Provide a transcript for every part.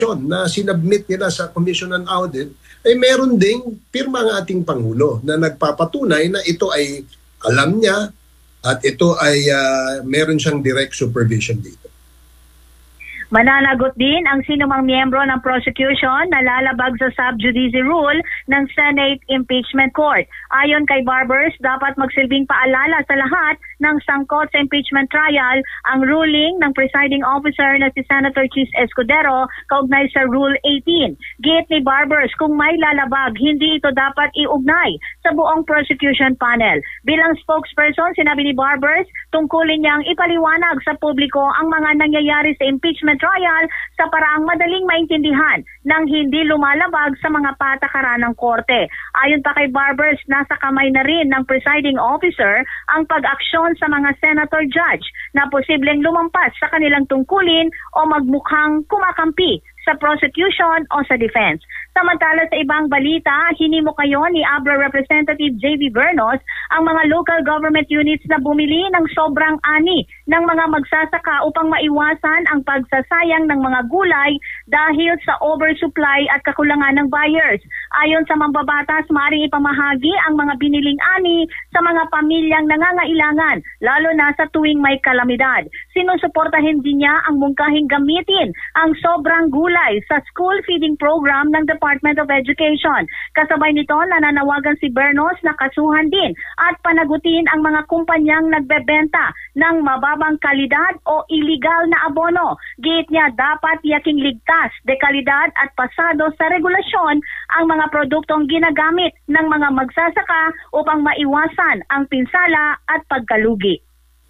na sinubmit nila sa Commission on Audit, ay meron ding pirma ng ating Pangulo na nagpapatunay na ito ay alam niya at ito ay meron siyang direct supervision dito. Mananagot din ang sinumang miyembro ng prosecution na lalabag sa sub judice rule ng Senate Impeachment Court. Ayon kay Barbers, dapat magsilbing paalala sa lahat ng sangkot sa impeachment trial ang ruling ng presiding officer na si Senator Chis Escudero kaugnay sa Rule 18. Giit ni Barbers, kung may lalabag, hindi ito dapat iugnay sa buong prosecution panel. Bilang spokesperson, sinabi ni Barbers, tungkulin niyang ipaliwanag sa publiko ang mga nangyayari sa impeachment trial sa paraang madaling maintindihan nang hindi lumalabag sa mga patakaran ng korte. Ayon pa kay Barbers, nasa kamay na rin ng presiding officer ang pag-aksyon sa mga senator judge na posibleng lumampas sa kanilang tungkulin o magmukhang kumakampi sa prosecution o sa defense. Samantala sa ibang balita, hinimo kayo ni Abra Representative J.B. Bernos ang mga local government units na bumili ng sobrang ani ng mga magsasaka upang maiwasan ang pagsasayang ng mga gulay dahil sa oversupply at kakulangan ng buyers. Ayon sa mambabatas, maaaring ipamahagi ang mga biniling ani sa mga pamilyang nangangailangan, lalo na sa tuwing may kalamidad. Sinusuportahin din niya ang mungkahing gamitin ang sobrang gulay sa school feeding program ng Department of Education. Kasabay nito, nananawagan si Bernos na kasuhan din at panagutin ang mga kumpanyang nagbebenta ng mababang kalidad o iligal na abono. Giit niya, dapat yaking ligtas, dekalidad at pasado sa regulasyon ang mga produktong ginagamit ng mga magsasaka upang maiwasan ang pinsala at pagkalugi.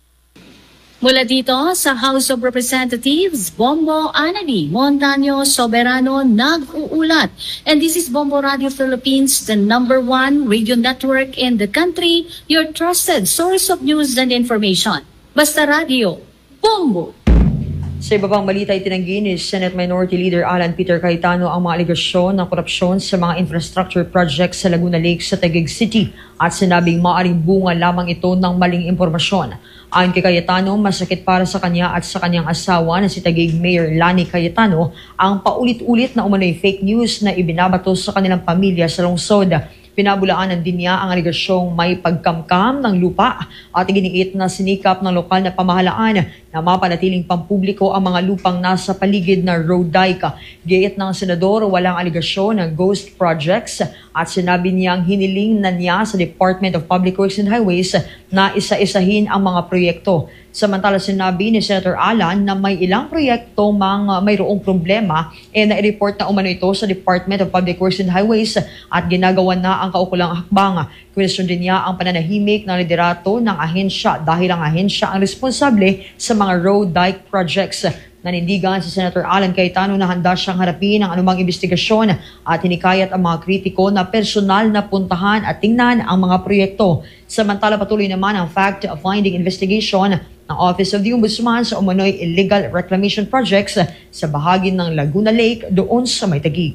Mula dito sa House of Representatives, Bombo Anani Montaño Soberano nag-uulat. And this is Bombo Radio Philippines, the #1 radio network in the country, your trusted source of news and information. Basta Radio, Bombo! Sa iba pang balita, itinanggi ni Senate Minority Leader Alan Peter Cayetano ang mga aligasyon ng korupsyon sa mga infrastructure projects sa Laguna Lake sa Taguig City at sinabing maaaring bunga lamang ito ng maling impormasyon. Ayon kay Cayetano, masakit para sa kanya at sa kanyang asawa na si Taguig Mayor Lani Cayetano ang paulit-ulit na umano'y fake news na ibinabato sa kanilang pamilya sa lungsod. Pinabulaanan din niya ang aligasyong may pagkamkam ng lupa at iginiit na sinikap ng lokal na pamahalaan na mapanatiling pampubliko ang mga lupang nasa paligid na road dike. Giit ng senador, walang aligasyon ng ghost projects at sinabi niyang hiniling na niya sa Department of Public Works and Highways na isa-isahin ang mga proyekto. Samantala sinabi ni Senator Alan na may ilang proyekto mayroong problema na-report na umano ito sa Department of Public Works and Highways at ginagawa na ang kaukulang hakbang. Question din niya ang pananahimik ng liderato ng ahensya dahil ang ahensya ang responsable sa mga road dike projects. Nanindigan si Senator Alan Cayetano na handa siyang harapin ang anumang investigasyon at hinikayat ang mga kritiko na personal na puntahan at tingnan ang mga proyekto. Samantala patuloy naman ang fact-finding investigation ng Office of the Ombudsman sa umano'y illegal reclamation projects sa bahagi ng Laguna Lake doon sa May Taguig.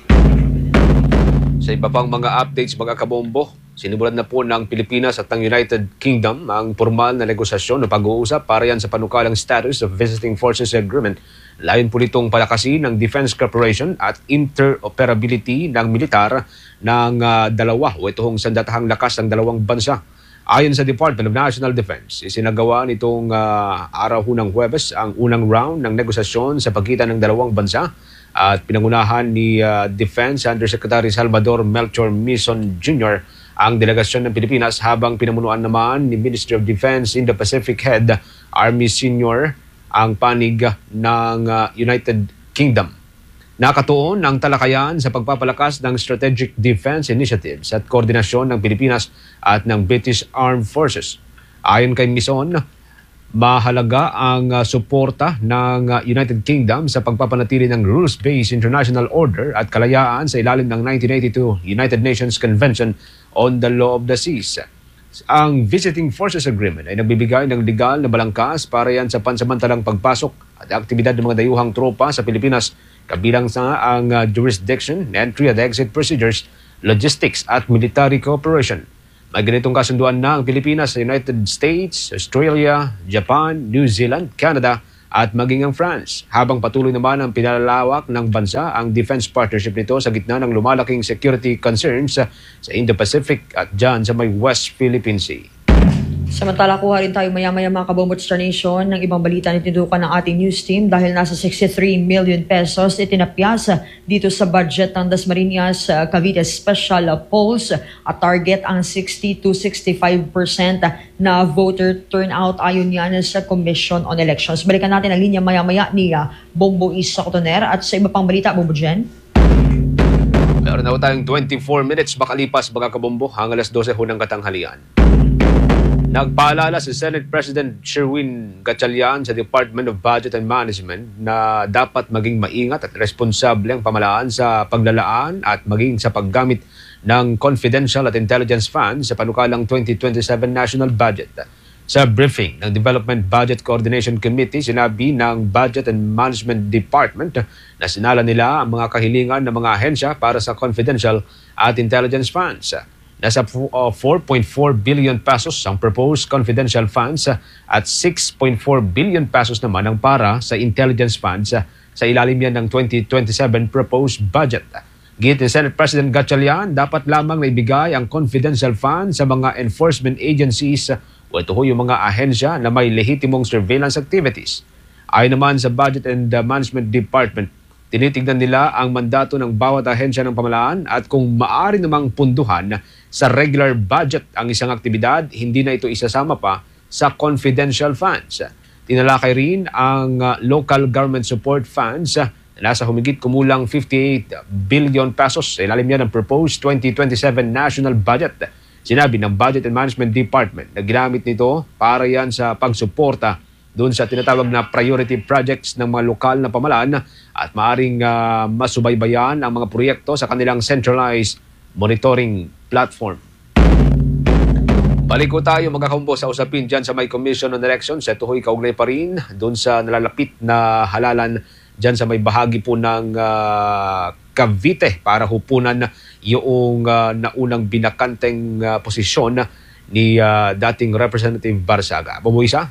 Sa iba pang mga updates mga kabombo, sinimulan na po ng Pilipinas at ng United Kingdom ang formal na negosasyon o pag-uusap para yan sa panukalang status of Visiting Forces Agreement. Layon po nitong palakasin ng Defense Cooperation at interoperability ng militar ng dalawa o itong sandatahang lakas ng dalawang bansa. Ayon sa Department of National Defense, isinagawa nitong araw ng Huwebes ang unang round ng negosasyon sa pagitan ng dalawang bansa at pinangunahan ni Defense Undersecretary Salvador Melchor Mison Jr. ang delegasyon ng Pilipinas habang pinamunuan naman ni Ministry of Defense Indo-Pacific Head Army Senior ang panig ng United Kingdom. Nakatuon ang talakayan sa pagpapalakas ng Strategic Defense Initiatives at koordinasyon ng Pilipinas at ng British Armed Forces. Ayon kay Mison, mahalaga ang suporta ng United Kingdom sa pagpapanatili ng rules-based international order at kalayaan sa ilalim ng 1982 United Nations Convention on the Law of the Seas. Ang Visiting Forces Agreement ay nagbibigay ng legal na balangkas para yan sa pansamantalang pagpasok at aktibidad ng mga dayuhang tropa sa Pilipinas, kabilang sa ang jurisdiction, entry at exit procedures, logistics at military cooperation. May ganitong kasunduan na ang Pilipinas sa United States, Australia, Japan, New Zealand, Canada at maging ang France, habang patuloy naman ang pinalalawak ng bansa ang defense partnership nito sa gitna ng lumalaking security concerns sa Indo-Pacific at dyan sa may West Philippine Sea. Samantala, kuha rin tayo maya-maya mga Kabombo Star Nation ng ibang balita na tinutukan ng ating news team dahil nasa 63 million pesos itinapyasa dito sa budget ng Dasmariñas Cavite Special Polls at target ang 60 to 65% na voter turnout ayon yan sa Commission on Elections. Balikan natin ang linya maya-maya ni Bombo Isa Cotoner at sa iba pang balita, Bombo Jen. Meron na tayong 24 minutes makalipas mga Kabombo hanggang alas 12 ng katanghalian. Nagpaalala si Senate President Sherwin Gatchalian sa Department of Budget and Management na dapat maging maingat at responsable ang pamahalaan sa paglalaan at maging sa paggamit ng confidential at intelligence funds sa panukalang 2027 national budget. Sa briefing ng Development Budget Coordination Committee, sinabi ng Budget and Management Department na sinala nila ang mga kahilingan ng mga ahensya para sa confidential at intelligence funds. Nasa 4.4 billion pesos ang proposed confidential funds at 6.4 billion pesos naman ang para sa intelligence funds sa ilalim yan ng 2027 proposed budget. Git ni Senate President Gatchalian, dapat lamang naibigay ang confidential funds sa mga enforcement agencies o ito yung mga ahensya na may lehitimong surveillance activities. Ayon naman sa Budget and Management Department, tinitignan nila ang mandato ng bawat ahensya ng pamahalaan at kung maaari namang punduhan sa regular budget ang isang aktibidad, hindi na ito isasama pa sa confidential funds. Tinalakay rin ang local government support funds na nasa humigit kumulang 58 billion pesos sa ilalim yan ng proposed 2027 national budget. Sinabi ng Budget and Management Department na ginamit nito para yan sa pagsuporta doon sa tinatawag na priority projects ng mga lokal na pamahalaan at maaring masubaybayan ang mga proyekto sa kanilang centralized monitoring platform. Balik ko tayo mga Kabombo sa usapin dyan sa may Commission on Elections. Ito ho'y kaugnay pa rin doon sa nalalapit na halalan dyan sa may bahagi po ng Cavite para hupunan yung naunang binakanteng posisyon ni dating Representative Barsaga. Bombo Isa?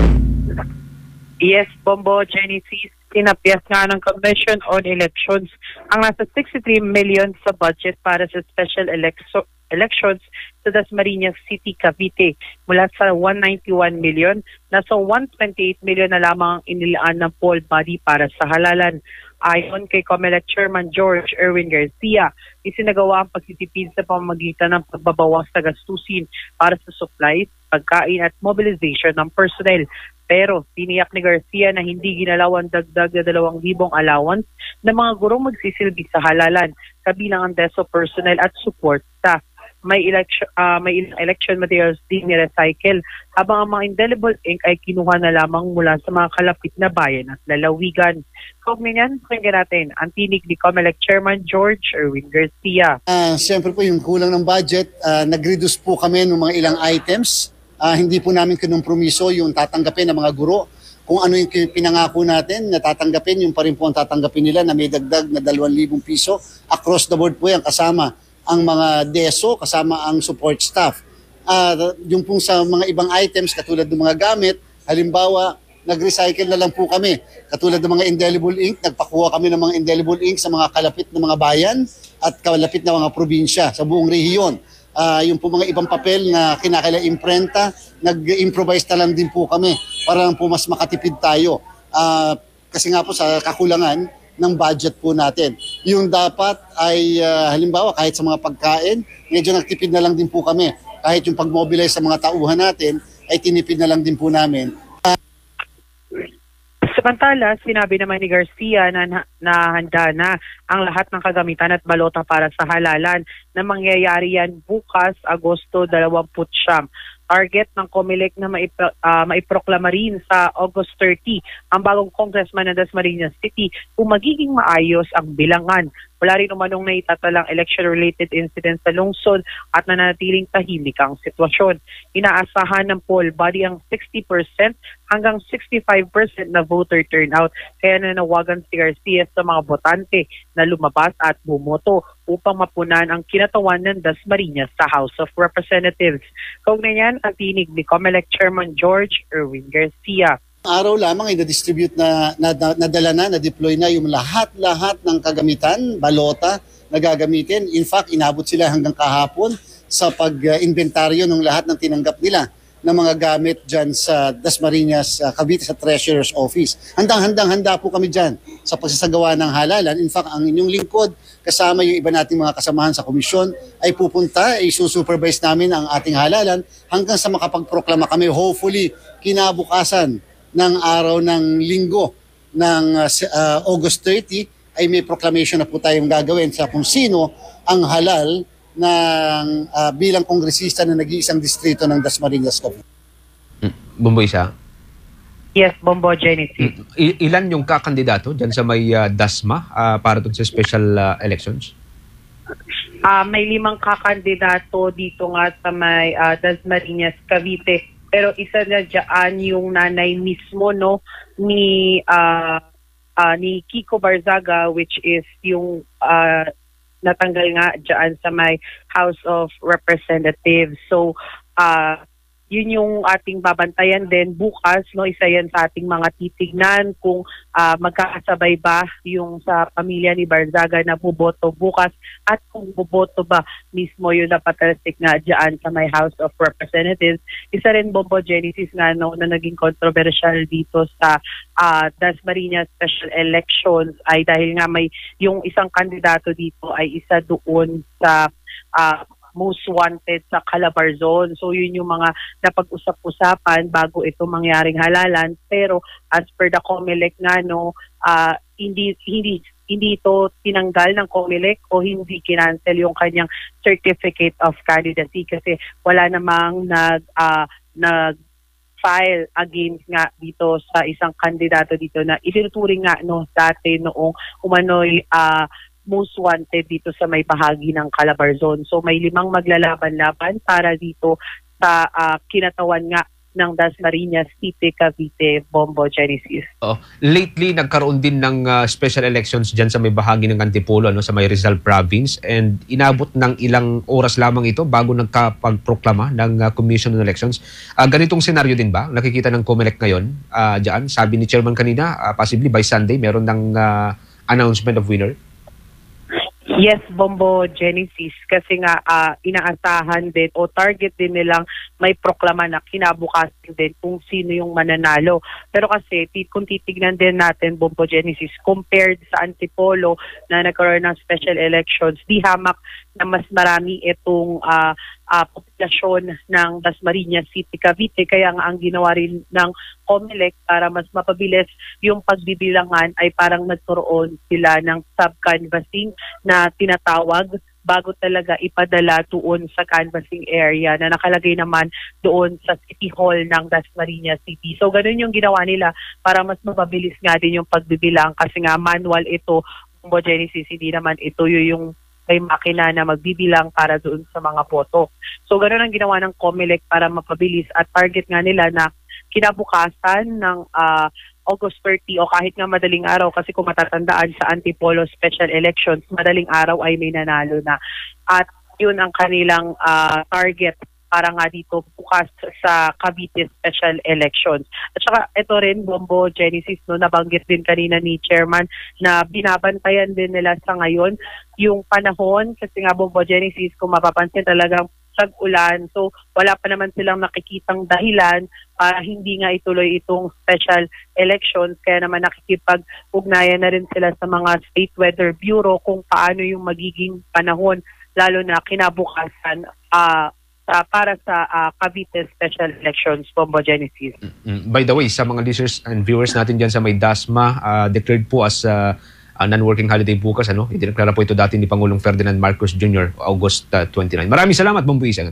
Yes, Bombo, Genesis, tinapyas nga ng Commission on Elections ang nasa 63 million sa budget para sa special elections sa Dasmariñas City, Cavite. Mula sa 191 million, nasa 128 million na lamang ang inilaan ng poll body para sa halalan. Ayon kay COMELEC Chairman George Erwin Garcia, isinagawa ang pagtitipid sa pamamagitan ng pagbabawas sa gastusin para sa supplies, pagkain at mobilization ng personnel. Pero tiniyak ni Garcia na hindi ginalaw ang dagdag na 2,000 allowance na mga gurong magsisilbi sa halalan, kabilang ang DESO personnel at support staff. May election materials din ni-recycle, habang ang mga indelible ink ay kinuha na lamang mula sa mga kalapit na bayan at lalawigan. Kaugnay niyan, pakinggan natin ang tinig ni COMELEC Chairman George Erwin Garcia. Siyempre po yung kulang ng budget, nag-reduce po kami ng mga ilang items. Hindi po namin kinumpromiso yung tatanggapin ng mga guro. Kung ano yung pinangako natin na tatanggapin, yung pa rin po ang tatanggapin nila na may dagdag na 2,000 piso. Across the board po yan, kasama ang mga DESO, kasama ang support staff. Yung pong sa mga ibang items, katulad ng mga gamit, halimbawa, nag-recycle na lang po kami. Katulad ng mga indelible ink, nagpakuha kami ng mga indelible ink sa mga kalapit na mga bayan at kalapit na mga probinsya sa buong rehiyon. Yung po mga ibang papel na kinakailangang imprenta, nag-improvise na lang din po kami para lang po mas makatipid tayo. Kasi nga po sa kakulangan ng budget po natin. Yung dapat ay halimbawa kahit sa mga pagkain, medyo nagtipid na lang din po kami. Kahit yung pag-mobilize sa mga tauhan natin, ay tinipid na lang din po namin. Samantala, sinabi naman ni Garcia na handa na ang lahat ng kagamitan at balota para sa halalan na mangyayari yan bukas, Agosto 29. Target ng COMELEC na maiproklama rin sa August 30 ang bagong congressman ng Dasmariñas City kung magiging maayos ang bilangan. Wala rin umanong naitatalang election-related incidents sa lungsod at nanatiling tahimik ang sitwasyon. Inaasahan ng poll body ang 60% hanggang 65% na voter turnout. Kaya nanawagan si Garcia sa mga botante na lumabas at bumoto upang mapunan ang kinatawan ng Dasmariñas sa House of Representatives. Kaugnay niyan, ang tinig ni COMELEC Chairman George Erwin Garcia. Araw lamang ay na-distribute nadala na-deploy na yung lahat-lahat ng kagamitan, balota na gagamitin. In fact, inabot sila hanggang kahapon sa pag-inventaryo ng lahat ng tinanggap nila ng mga gamit dyan sa Dasmariñas, Cavite, sa Treasurer's Office. Handa po kami dyan sa pagsasagawa ng halalan. In fact, ang inyong lingkod, kasama yung iba nating mga kasamahan sa komisyon, ay pupunta, isusupervise namin ang ating halalan hanggang sa makapagproklama kami, hopefully, kinabukasan ng araw ng linggo ng August 30 ay may proclamation na po tayong gagawin sa kung sino ang halal ng bilang kongresista na nag-iisang distrito ng Dasmariñas, Cavite. Bombo Isa? Yes, Bombo Genesis. Ilan yung kakandidato dyan sa may DASMA para dun sa special elections? May 5 kakandidato dito nga sa may Dasmariñas, Cavite. Pero isa na dyan yung nanay mismo ni Kiko Barzaga, which is yung natanggal nga dyan sa may House of Representatives. So, yun yung ating babantayan din bukas, isa yan sa ating mga titignan kung magkakasabay ba yung sa pamilya ni Barzaga na buboto bukas at kung buboto ba mismo yung napatalsik nga dyan sa may House of Representatives. Isa rin, Bombo Genesis, nga na naging controversial dito sa Dasmariñas special elections ay dahil nga may yung isang kandidato dito ay isa doon sa most wanted sa Calabarzon. So yun yung mga napag-usap-usapan bago ito mangyaring halalan. Pero as per the COMELEC nga hindi ito tinanggal ng COMELEC o hindi kinancel yung kanyang certificate of candidacy kasi wala namang nag-file against nga dito sa isang kandidato dito na itinuturing nga dati noong umano'y most wanted dito sa may bahagi ng Calabarzon. So may 5 maglalaban-laban para dito sa kinatawan nga ng Dasmariñas City, Cavite, Bombo Genesis. Lately, nagkaroon din ng special elections dyan sa may bahagi ng Antipolo, sa may Rizal Province, and inabot ng ilang oras lamang ito bago nagkapagproklama ng Commission on Elections. Ganitong senaryo din ba? Nakikita ng COMELEC ngayon dyan? Sabi ni Chairman kanina, possibly by Sunday, meron ng announcement of winner? Yes, Bombo Genesis, kasi nga inaasahan din o target din nilang may proklama na kinabukasan din kung sino yung mananalo. Pero kasi kung titignan din natin, Bombo Genesis, compared sa Antipolo na nagkaroon ng special elections, di hamak na mas marami itong populasyon ng Dasmariñas City, Cavite. Kaya nga ang ginawa rin ng COMELEC para mas mapabilis yung pagbibilangan ay parang nagkaroon sila ng sub-canvassing na tinatawag bago talaga ipadala doon sa canvassing area na nakalagay naman doon sa City Hall ng Dasmariñas City. So ganun yung ginawa nila para mas mapabilis nga din yung pagbibilang kasi nga manual ito, Bombo Genesis, hindi naman ito yung may makina na magbibilang para doon sa mga boto. So ganun ang ginawa ng COMELEC para mapabilis at target nga nila na kinabukasan ng August 30 o kahit nga madaling araw kasi kung matatandaan sa Antipolo special elections, madaling araw ay may nanalo na. At yun ang kanilang target para nga dito bukas sa Cavite special elections. At saka ito rin, Bombo Genesis, nabanggit din kanina ni Chairman na binabantayan din nila sa ngayon yung panahon kasi nga, Bombo Genesis, kung mapapansin talagang tag-ulan. So wala pa naman silang nakikitang dahilan para hindi nga ituloy itong special elections. Kaya naman nakikipag-ugnayan na rin sila sa mga State Weather Bureau kung paano yung magiging panahon lalo na kinabukasan para sa Cavite special elections, Bombo Genesis. By the way, sa mga listeners and viewers natin dyan sa may DASMA, declared po as non-working holiday bukas. Idineklara po ito dati ni Pangulong Ferdinand Marcos Jr. August 29. Maraming salamat, Bombo Isa.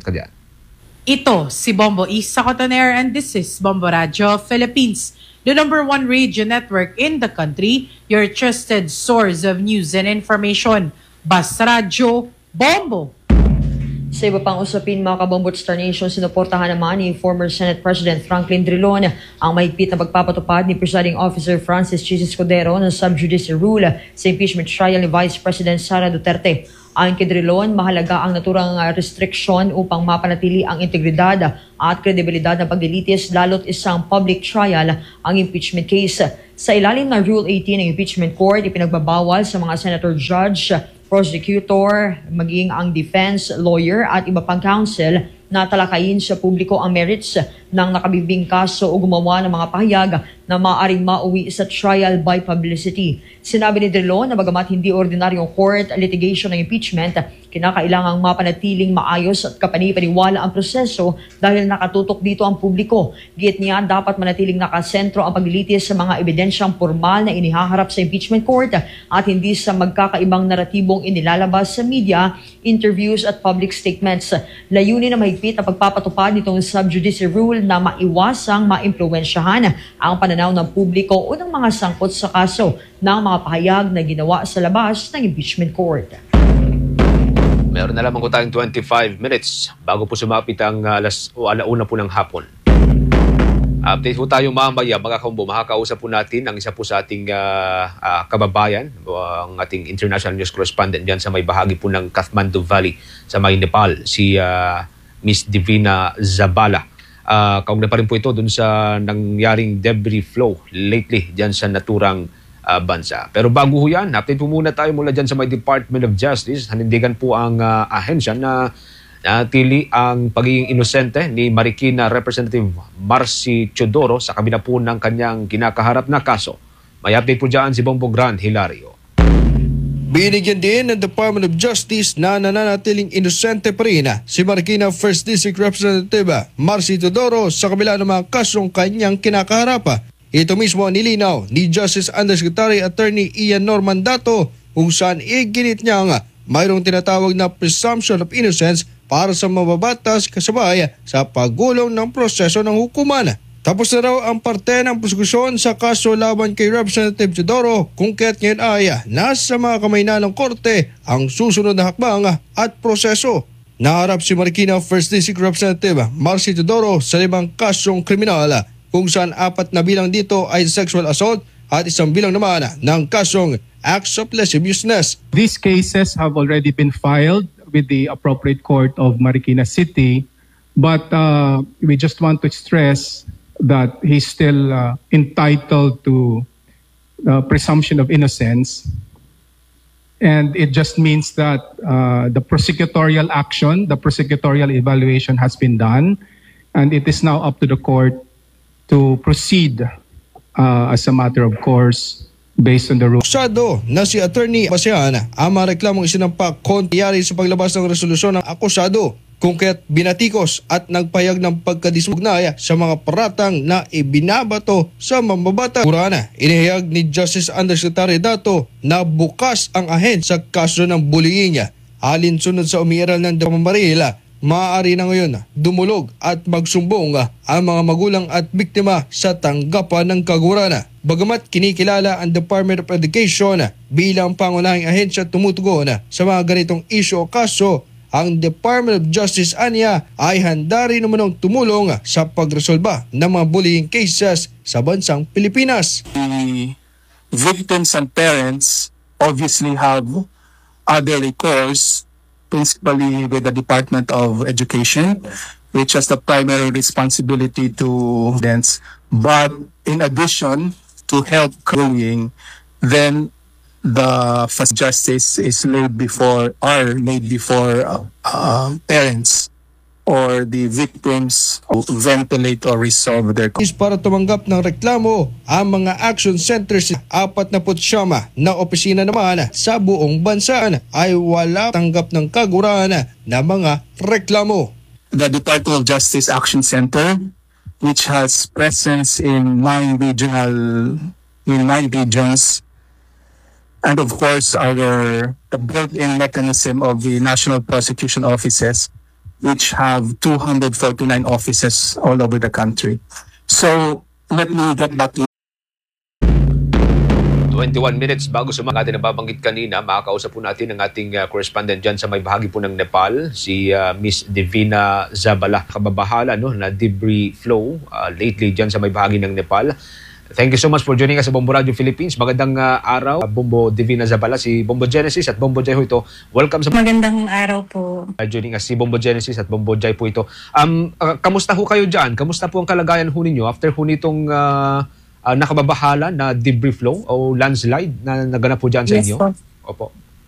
Ito si Bombo Isa Cotoner and this is Bombo Radio Philippines, the #1 radio network in the country, your trusted source of news and information. Basta Radio Bombo! Sa iba pang usapin, mga kabombo Star Nation, sinuportahan naman ni former Senate President Franklin Drilon ang mahigpit na pagpapatupad ni Presiding Officer Francis Chis Escudero ng sub-judice rule sa impeachment trial ni Vice President Sara Duterte. Ayon kay Drilon, mahalaga ang naturang restriksyon upang mapanatili ang integridad at kredibilidad ng paglilitis lalo't isang public trial ang impeachment case. Sa ilalim ng Rule 18 ng Impeachment Court, ipinagbabawal sa mga senator, judge, prosecutor, maging ang defense lawyer at iba pang counsel na talakayin sa publiko ang merits ng nakabibing kaso o gumawa ng mga pahayag na maaaring mauwi sa trial by publicity. Sinabi ni Drilon na bagamat hindi ordinaryong court litigation ng impeachment, kinakailangang mapanatiling maayos at kapanipaniwala ang proseso dahil nakatutok dito ang publiko. Giit niya, dapat manatiling nakasentro ang paglilitis sa mga ebidensyang formal na inihaharap sa impeachment court at hindi sa magkakaibang naratibong inilalabas sa media, interviews at public statements. Layunin na mahigpit na pagpapatupad nitong sub-judice rule na maiwasang maimpluwensyahan ang pananaw ng publiko o ng mga sangkot sa kaso ng mga pahayag na ginawa sa labas ng impeachment court. Meron na lamang ko tayong 25 minutes bago po sumapit ang alauna po ng hapon. Update po tayo mamaya, mga kaumbo. Makakausap po natin ang isa po sa ating kababayan, ang ating international news correspondent dyan sa may bahagi po ng Kathmandu Valley sa may Nepal, si Miss Divina Zabala. Kaugnay pa rin po ito dun sa nangyaring debris flow lately dyan sa naturang bansa. Pero bago ho yan, update po muna tayo mula dyan sa may Department of Justice. Hanindigan po ang ahensya na natili ang pagiging inosente ni Marikina Representative Marcy Teodoro sa kabila po ng kanyang kinakaharap na kaso. May update po dyan si Bombo Grand Hilario. Binigyan din ng Department of Justice na nananatiling inosente pa rin si Marikina 1st District Representative Marcy Teodoro sa kabila ng mga kasong kanyang kinakaharap. Ito mismo nilinaw ni Justice Undersecretary Attorney Ian Norman Dato kung saan iginit niya nga mayroong tinatawag na presumption of innocence para sa mababatas kasabay sa paggulong ng proseso ng hukuman. Tapos na raw ang parte ng prosekusyon sa kaso laban kay Representative Teodoro kung kaya't ngayon ay nasa mga kamay na ng korte ang susunod na hakbang at proseso. Naharap si Marikina 1st District Representative Marcy Teodoro sa 5 kasong kriminal kung saan 4 na bilang dito ay sexual assault at 1 bilang naman ng kasong acts of lasciviousness. These cases have already been filed with the appropriate court of Marikina City, but we just want to stress that he's still entitled to presumption of innocence. And it just means that the prosecutorial action, the prosecutorial evaluation has been done, and it is now up to the court to proceed as a matter of course based on the rules. Akusado na si Attorney Basihan ang mga reklamong isinampa kontrayari sa paglabas ng resolusyon ng akusado kung kaya't binatikos at nagpayag ng pagkadismugnay sa mga paratang na ibinabato sa mamabata. Kurana, inihayag ni Justice Undersecretary Dato na bukas ang ahen sa kaso ng bullying niya. Alinsunod sa umiiral ng Damamarila, maaari na ngayon dumulog at magsumbong ang mga magulang at biktima sa tanggapan ng kagurana. Bagamat kinikilala ang Department of Education bilang pangunahing ahensya tumutugon sa mga ganitong isyu o kaso, ang Department of Justice anya ay handa rin naman tumulong sa pagresolba ng mga bullying cases sa bansang Pilipinas. The victims and parents obviously have other recourse, principally with the Department of Education, which has the primary responsibility to dance. But in addition to help bullying, then the first justice is laid before parents or the victims to ventilate or resolve their para tumanggap ng reklamo ang mga action centers. 49 na opisina naman sa buong bansa ay wala tanggap ng kaguraan na mga reklamo. The Department of Justice Action Center, which has presence in 9 regions, and of course the built-in mechanism of the National Prosecution Offices, which have 249 offices all over the country. So let me get back to 25 21 minutes bago sa mga ating nababanggit kanina, makakausap po natin ang ating correspondent dyan sa may bahagi po ng Nepal, si Miss Divina Zabala. Kababahala na debris flow lately dyan sa may bahagi ng Nepal. Thank you so much for joining us sa Bombo Radio Philippines. Magandang araw, Bombo Divina Zabala, si Bombo Genesis at Bombo Jai ho ito. Welcome sa... Magandang araw po. Joining us si Bombo Genesis at Bombo Jai po ito. Kamusta ho kayo dyan? Kamusta po ang kalagayan ho ninyo after ho nitong nakababahala na debris flow o landslide na naganap po dyan sa inyo? Yes po. Opo.